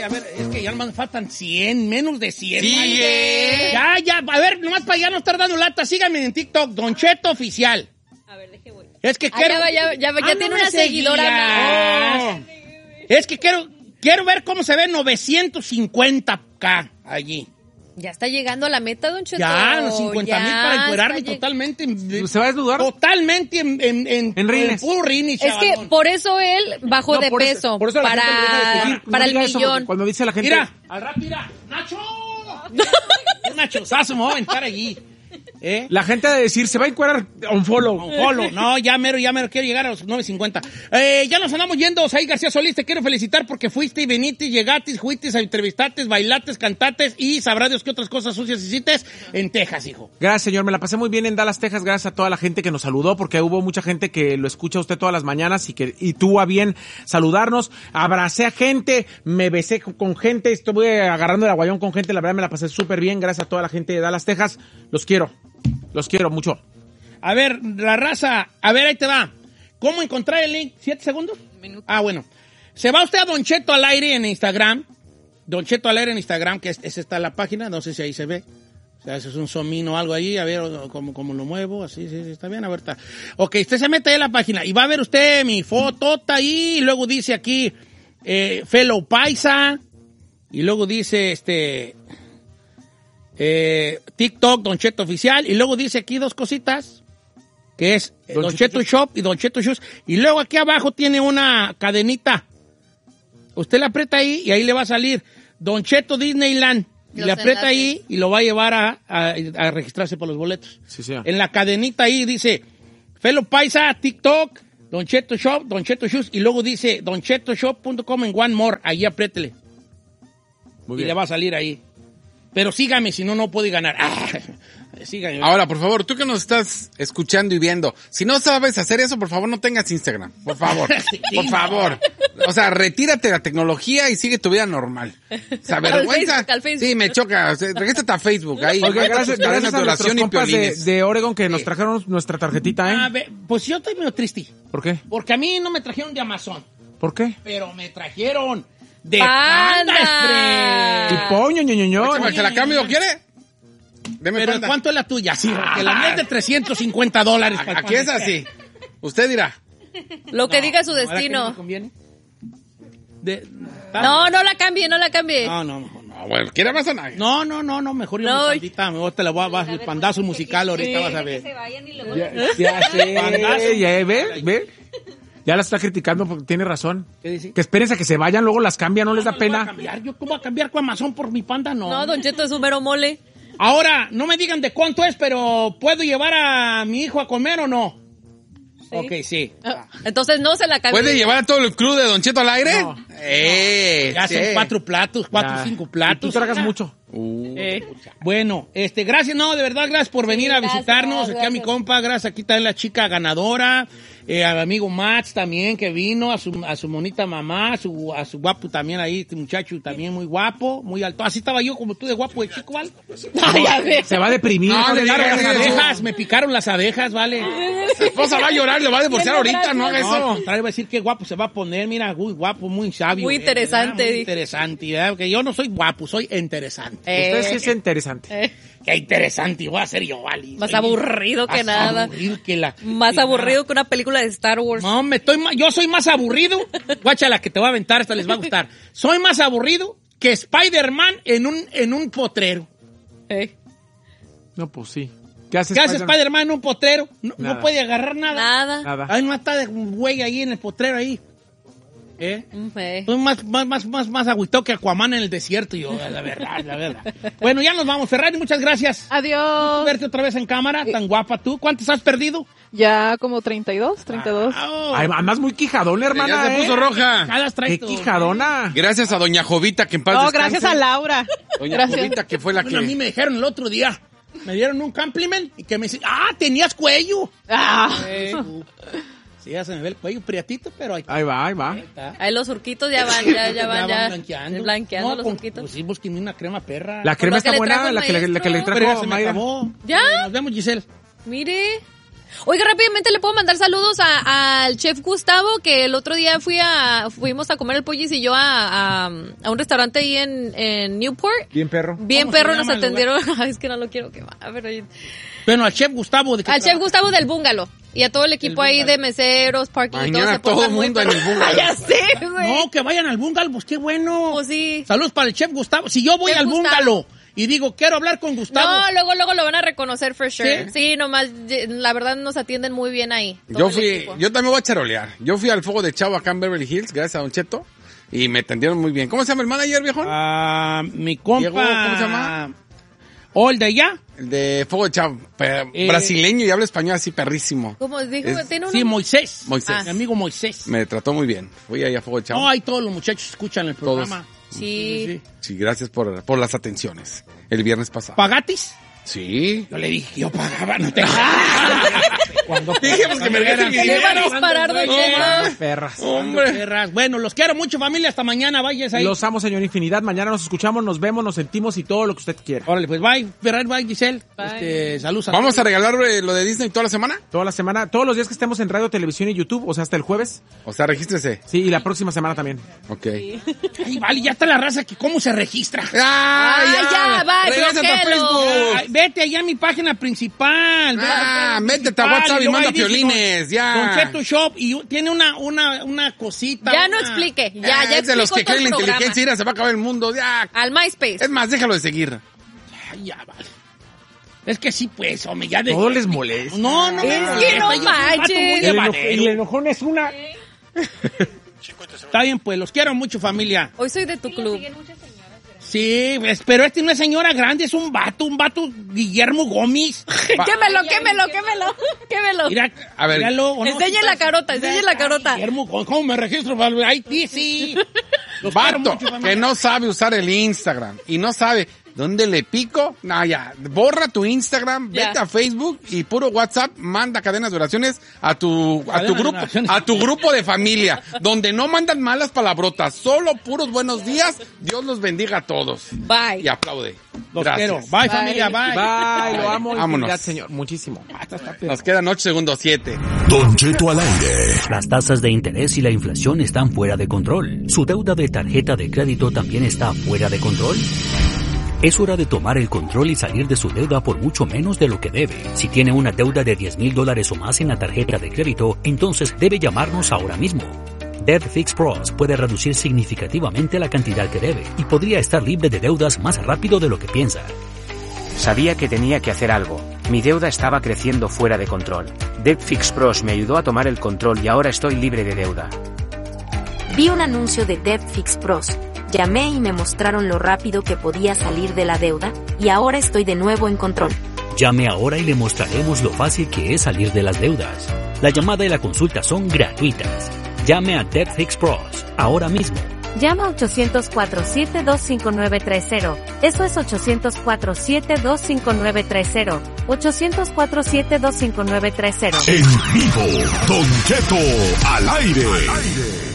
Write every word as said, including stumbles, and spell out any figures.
a ver, es que ya nomás me faltan cien, menos de cien. Sí, Vale. Ya, ya, a ver, nomás para ya no estar dando lata, síganme en TikTok, Don Cheto Oficial. A ver, deje voy. Es que Ah, quiero... ya va, ya, ya, ya Ah, tiene no una me seguidora seguías. más. Es que quiero, quiero ver cómo se ve novecientos cincuenta K allí. Ya está llegando a la meta, Don Cheto. Ya, los cincuenta mil Ya para encuerarme está lleg- totalmente. ¿Se va a desnudar? Totalmente en, en, en, En rines. puro rines, Es que chavalón. por eso él bajó No, de por eso- peso. por eso la para gente le deja de seguir. No para el diga eso, porque millón. Cuando dice la gente... Mira, al rato, mira, Nacho. Un nachozazo me voy a aventar allí. ¿Eh? La gente de decir, se va a encuadrar un follow. Un follow. No, ya mero, ya mero, quiero llegar a los nueve cincuenta. Eh, ya nos andamos yendo, Saí García Solís, te quiero felicitar porque fuiste y veniste, llegaste, fuiste, entrevistaste, bailates, cantates y sabrá Dios qué otras cosas sucias hiciste en Texas, hijo. Gracias, señor. Me la pasé muy bien en Dallas, Texas. Gracias a toda la gente que nos saludó, porque hubo mucha gente que lo escucha a usted todas las mañanas y que y tuvo a bien saludarnos. Abracé a gente, me besé con, con gente, estuve agarrando el aguayón con gente. La verdad me la pasé súper bien. Gracias a toda la gente de Dallas, Texas. Los quiero. Los quiero mucho. A ver, la raza, a ver, ahí te va. ¿Cómo encontrar el link? ¿Siete segundos? Minuto. Ah, bueno. Se va usted a Don Cheto al aire en Instagram. Don Cheto al aire en Instagram, que es, esa está la página, no sé si ahí se ve. O sea, eso es un somino o algo ahí, a ver cómo, cómo lo muevo, así, sí, sí, está bien, a ver, está. Ok, usted se mete ahí a la página y va a ver usted mi fotota ahí, y luego dice aquí, eh, Fellow Paisa, y luego dice, este, eh, TikTok, Don Cheto Oficial, y luego dice aquí dos cositas, que es eh, Don Don, Cheto Cheto Shop y Don Cheto Shoes, y luego aquí abajo tiene una cadenita. Usted le aprieta ahí y ahí le va a salir Don Cheto Disneyland. Y Los le aprieta enlaces. ahí y lo va a llevar a, a, a registrarse por los boletos. Sí, sí. En la cadenita ahí dice Fellow Paisa, TikTok, Don Cheto Shop, Don Cheto Shoes, y luego dice don cheto shop punto com en One More. Ahí apriétele. Muy Y bien. le va a salir ahí. Pero sígame, si no, no puede ganar. Ah, sígame. Ahora, por favor, tú que nos estás escuchando y viendo, si no sabes hacer eso, por favor, no tengas Instagram. Por favor. Sí, Por no. favor. O sea, retírate de la tecnología y sigue tu vida normal. O sea, Al vergüenza. Facebook, al Facebook. Sí, me choca. O sea, regístrate a Facebook. Ahí. Oiga, Mete gracias, tus cadenas gracias de a nuestros oración y compas de, piolines. de Oregon que nos Sí. trajeron nuestra tarjetita, Ah, ¿eh? ve, pues yo estoy medio triste. ¿Por qué? Porque a mí no me trajeron de Amazon. ¿Por qué? Pero me trajeron de Panda. Panda Express. Y poño, ñoñoño. Échame, ¿que la cambio quiere? Deme Pero cuenta. ¿cuánto es la tuya? Sí, porque la mía es de trescientos cincuenta dólares. para el Aquí es Panda así. Usted dirá. Lo que diga su ¿Ahora qué no destino. me conviene? De- No, no la cambie, no la cambie. No, no, mejor no. No, bueno, ¿quiere más o no? No, no, no, no, mejor yo No. mi pandita, mejor te la voy a vas el pandazo musical ahorita vas a ver. Ya, ya sé. Pandazo. Ya, ¿ve? ¿Ve? Ya la está criticando porque tiene razón. ¿Qué dice? Que espérense a que se vayan, luego las cambian, no les da No, no voy a pena. cambiar. Yo cómo voy a cambiar con Amazon por mi panda, no. No, Don Cheto es un mero mole. Ahora, no me digan de cuánto es, pero ¿puedo llevar a mi hijo a comer o no? Ok, sí. Entonces no se la cambie. ¿Puede llevar a todo el club de Don Cheto al aire? No. Eh, Ya sí. son cuatro platos, cuatro, Ya. cinco Y platos. tú tragas mucho. Uh. Eh. Bueno, este, gracias, no, de verdad, gracias por venir a gracias, visitarnos. Aquí a mi gracias. compa, gracias. Aquí está la chica ganadora, eh, al amigo Max también que vino, a su, a su monita mamá, a su, a su guapo también ahí, este muchacho también muy guapo, muy alto. Así estaba yo como tú de guapo de chico, ¿vale? Ay, ya ve. Se va a deprimir. No, no le le largas digas a Las eso. las abejas, me picaron las abejas, ¿vale? Su esposa va a llorar, le va a divorciar Bien, ahorita, no haga gracias. No, al eso. contrario, va a decir qué guapo se va a poner, mira, muy guapo, muy sabio. Muy eh, interesante, ¿verdad? Muy dijo. interesante, ¿verdad? Porque yo no soy guapo, soy interesante. Eh, Usted sí es interesante. eh, Qué interesante voy a ser yo, ¿vale? Más Soy- aburrido que más nada. aburrido que la... Más que aburrido nada. que una película de Star Wars. No, me estoy ma- yo soy más aburrido. Guacha, la que te voy a aventar, esta les va a gustar. Soy más aburrido que Spider-Man en un, en un potrero. Eh, No, pues sí. ¿Qué hace ¿Qué hace Spider-Man? Spider-Man en un potrero? No, no Nada. puede agarrar nada. Nada. Nada. Hay una está de güey ahí en el potrero ahí. ¿Eh? Mm, eh. Soy más, más, más, más, más agüitado que Aquaman en el desierto, yo, la verdad, la verdad. Bueno, ya nos vamos. Ferrari, muchas gracias. Adiós. Verte otra vez en cámara, tan guapa tú. ¿Cuántos has perdido? Ya como treinta y dos, treinta y dos. Ah, Ay, andas muy quijadona, hermana. Ya se ¿eh? puso roja. Cada ¡Qué trae tu- quijadona! Gracias a Doña Jovita, que en paz No, descanse. gracias a Laura. Doña Gracias. Jovita, que fue la Bueno, a mí que... me dijeron el otro día, me dieron un compliment y que me dicen, ah, tenías cuello. Ah. Sí, ya se me ve el cuello priatito, pero ahí Ahí va, ahí va. está. Ahí los surquitos ya van, ya, ya van, ya. blanqueando. Blanqueando No, los con- surquitos. Pues sí, busquen una crema perra. La crema lo que está le buena, trajo el la que, le- la que le maestro. Pero ya trajo se me Mayra. acabó. ¿Ya? Nos vemos, Giselle. Mire. Oiga, rápidamente le puedo mandar saludos a- al chef Gustavo, que el otro día fui a, fuimos a comer el pollis y yo a, a, a un restaurante ahí en, en Newport. Bien perro. Bien ¿Cómo se perro, nos llama el atendieron. Ay, es que no lo quiero quemar, pero ahí- Bueno, al chef Gustavo. ¿de qué al chef trabaja? Gustavo del Bungalow. Y a todo el equipo El ahí Bungalow. de meseros, parking y todo. Mañana Se todo portan el muy mundo en perro. el Bungalow. Ya sé, güey. No, que vayan al bungalow, pues qué bueno. Pues sí. Saludos para el chef Gustavo. Si yo voy Chef al Gustavo. bungalow y digo, quiero hablar con Gustavo. No, luego, luego lo van a reconocer for sure. ¿Sí? Sí, nomás, ye- la verdad nos atienden muy bien ahí. todo Yo el fui, equipo. yo también voy a charolear. Yo fui al Fuego de Chavo acá en Beverly Hills, gracias a Don Cheto, y me atendieron muy bien. ¿Cómo se llama el manager, viejón? Ah, mi compa. Diego, ¿cómo se llama? ¿O el de allá? El de Fuego de Chavo, pe- Eh. brasileño y habla español así perrísimo. Como dijo, Es- tiene un... Sí, Moisés. Moisés. Mi amigo Moisés. Me trató muy bien. Fui ahí a Fuego de Chavo. No, ahí todos los muchachos escuchan el programa. Sí. Sí, gracias por, por las atenciones. El viernes pasado. ¿Pagatis? Sí. Yo le dije, yo pagaba, no te... Cuando dije, pues que me regresen mi Que le van a dinero. disparar, Don Cheto. Perras. Hombre. Perras. Bueno, los quiero mucho, familia. Hasta mañana. Váyanse ahí. Los amo, señor Infinidad. Mañana nos escuchamos, nos vemos, nos sentimos y todo lo que usted quiera. Órale, pues bye. Ferrer, bye, Giselle. Bye. Este, saludos a ¿Vamos a todos. regalar eh, lo de Disney toda la semana? Toda la semana, todos los días que estemos en radio, televisión y YouTube, o sea, hasta el jueves. O sea, regístrese. Sí, y la próxima semana también. Ok. Ay, vale, ya está la raza que cómo se registra. ¡Ah, Ah, ya, va, Regrésate a bloquéalo. Facebook. Ay, vete allá a mi página principal. Vete a la Ah, página métete a principal, WhatsApp y luego manda ahí dice piolines, Don- ya. Don Cheto Shop y tiene una, una, una cosita. Ya no una- explique, ya, Ah, ya es de los explicó que todo creen el la programa. inteligencia, mira, se va a acabar el mundo, ya. Al MySpace. Es más, déjalo de seguir. Ay, ya, vale. Es que sí, pues, hombre, ya de... Todo les molesta. No, no, Es no, que no yo soy un vato muy manches. El, eno- llevadero. el enojón es una... Está bien, pues, los quiero mucho, familia. Hoy soy de tu club. Sí, pues, pero este no es señora grande, es un vato, un vato Guillermo Gómez. Quémelo, quémelo, quémelo, quémelo. Mira, A ver, míralo, ¿o no? Enseñe la carota, enseñe la carota. Guillermo Gómez, ¿cómo me registro? Ahí sí, sí. Los quiero Vato, mucho, familia. que no sabe usar el Instagram y no sabe dónde le pico, no, ya, borra tu Instagram, Ya. vete a Facebook y puro WhatsApp, manda cadenas de oraciones a tu, a tu Cadenas de grupo, oraciones. a tu grupo de familia, donde no mandan malas palabrotas, solo puros buenos días, Dios los bendiga a todos. Bye. Y aplaude. Los Gracias. quiero. Bye, Bye. familia, bye. Bye, lo amo, Vámonos. Infinidad, señor. Muchísimo. Nos quedan ocho segundos, siete. Don Cheto al aire. Las tasas de interés y la inflación están fuera de control. ¿Su deuda de tarjeta de crédito también está fuera de control? Es hora de tomar el control y salir de su deuda por mucho menos de lo que debe. Si tiene una deuda de diez mil dólares o más en la tarjeta de crédito, entonces debe llamarnos ahora mismo. Debt Fix Pros puede reducir significativamente la cantidad que debe y podría estar libre de deudas más rápido de lo que piensa. Sabía que tenía que hacer algo. Mi deuda estaba creciendo fuera de control. Debt Fix Pros me ayudó a tomar el control y ahora estoy libre de deuda. Vi un anuncio de Debt Fix Pros. Llamé y me mostraron lo rápido que podía salir de la deuda, y ahora estoy de nuevo en control. Llame ahora y le mostraremos lo fácil que es salir de las deudas. La llamada y la consulta son gratuitas. Llame a Debt Fix Pros ahora mismo. Llama a ochocientos cuatro siete dos cinco nueve tres cero. Eso es ochocientos cuatro siete dos cinco nueve tres cero. ochocientos cuatro siete dos cinco nueve tres cero. En vivo, Don Cheto al aire.